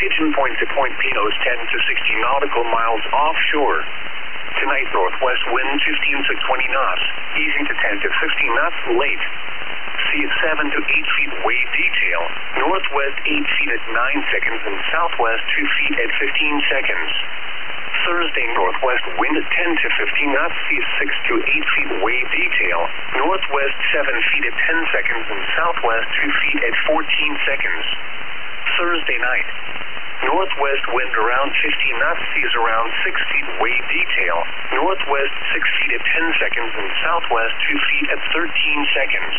Pigeon Point to Point Pinos 10 to 16 nautical miles offshore. Tonight, northwest wind 15 to 20 knots, easing to 10 to 15 knots late. Sea at 7 to 8 feet wave detail, northwest 8 feet at 9 seconds and southwest 2 feet at 15 seconds. Thursday, northwest wind at 10 to 15 knots, sea at 6 to 8 feet wave detail, northwest 7 feet at 10 seconds and southwest 2 feet at 14 seconds. Thursday night, northwest wind around 15 knots, seas around 6 feet wave detail, northwest 6 feet at 10 seconds and southwest 2 feet at 13 seconds.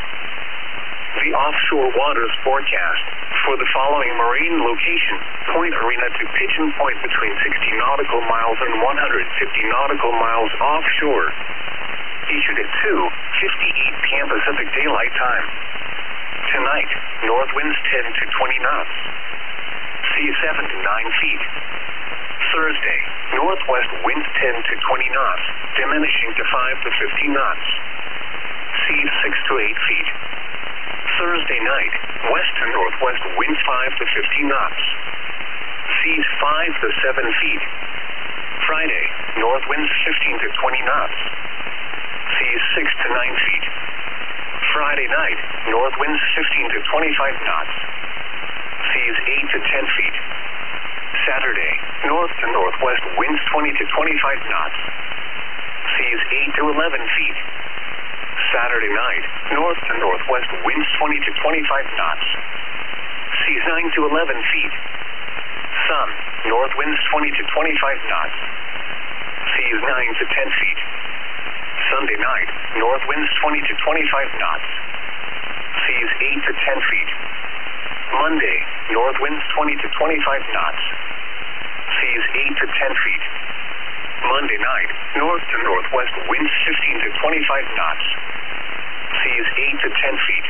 The offshore waters forecast for the following marine location: Point Arena to Pigeon Point between 60 nautical miles and 150 nautical miles offshore. Issued at 2:58 p.m. Pacific Daylight Time. Tonight, north winds 10 to 20 knots. Sea 7 to 9 feet. Thursday, northwest winds 10 to 20 knots, diminishing to 5 to 15 knots. Sea 6 to 8 feet. Thursday night, west to northwest winds 5 to 15 knots. Seas 5 to 7 feet. Friday, north winds 15 to 20 knots. Seas 6 to 9 feet. Friday night, north winds 15 to 25 knots. Seas 8 to 10 feet. Saturday, north to northwest winds 20 to 25 knots. Seas 8 to 11 feet. Saturday night, north to northwest winds 20 to 25 knots. Seas 9 to 11 feet. Sun, north winds 20 to 25 knots. Seas 9 to 10 feet. Sunday night, north winds 20 to 25 knots. Seas 8 to 10 feet. Monday, north winds 20 to 25 knots. Seas 8 to 10 feet. Monday night, north to northwest winds 15 to 25 knots. Seas 8 to 10 feet.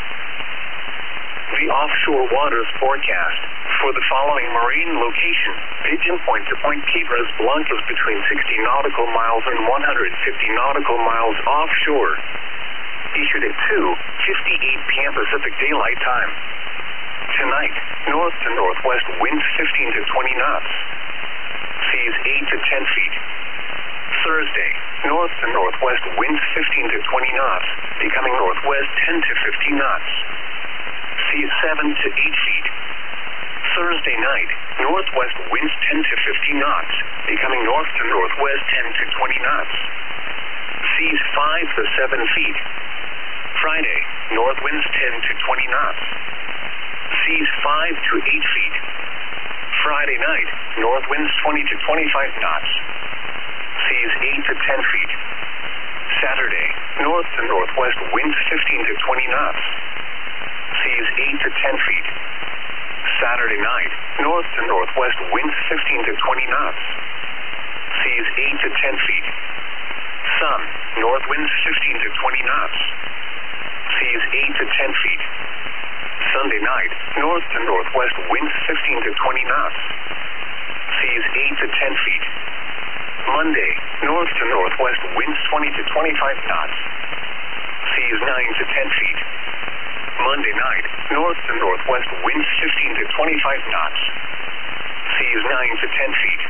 The offshore waters forecast for the following marine location: Pigeon Point to Point Piedras Blancas between 60 nautical miles and 150 nautical miles offshore. Issued at 2:58 p.m. Pacific Daylight Time. Tonight, north to northwest winds 15 to 20 knots. Seas 8 to 10 feet. Thursday, north to northwest winds 15 to 20 knots, becoming northwest 10 to 15 knots. Seas 7 to 8 feet. Thursday night, northwest winds 10 to 15 knots, becoming north to northwest 10 to 20 knots. Seas 5 to 7 feet. Friday, north winds 10 to 20 knots. Seas 5 to 8 feet. Friday night, north winds 20 to 25 knots. Seas 8 to 10 feet. Saturday, north to northwest winds 15 to 20 knots. Seas 8 to 10 feet. Saturday night, north to northwest winds 15 to 20 knots. Seas 8 to 10 feet. Sun, north winds 15 to 20 knots. Seas 8 to 10 feet. Sunday night, north to northwest winds 15 to 20 knots. Seas 8 to 10 feet. Monday, north to northwest winds 20 to 25 knots. Seas 9 to 10 feet. Monday night, north to northwest winds 15 to 25 knots. Seas 9 to 10 feet.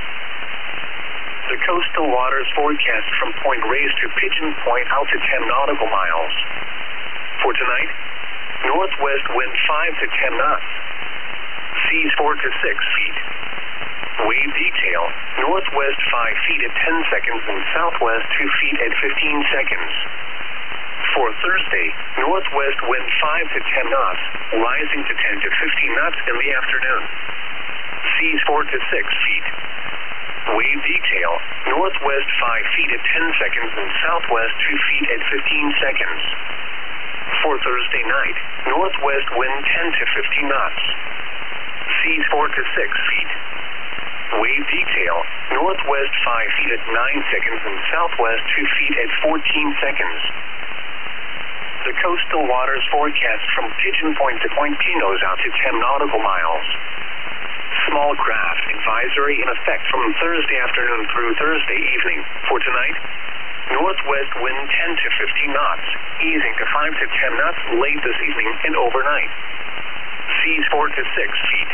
The coastal waters forecast from Point Reyes to Pigeon Point out to 10 nautical miles. For tonight, northwest wind 5 to 10 knots. Seas 4 to 6 feet. Wave detail, northwest 5 feet at 10 seconds and southwest 2 feet at 15 seconds. For Thursday, northwest wind 5 to 10 knots, rising to 10 to 15 knots in the afternoon. Seas 4 to 6 feet. Wave detail, northwest 5 feet at 10 seconds and southwest 2 feet at 15 seconds. For Thursday night, northwest wind 10 to 15 knots. Seas 4 to 6 feet. Wave detail, northwest 5 feet at 9 seconds and southwest 2 feet at 14 seconds. The coastal waters forecast from Pigeon Point to Point Pinos out to 10 nautical miles. Small craft advisory in effect from Thursday afternoon through Thursday evening. For tonight, northwest wind 10 to 15 knots, easing to 5 to 10 knots late this evening and overnight. Seas 4 to 6 feet.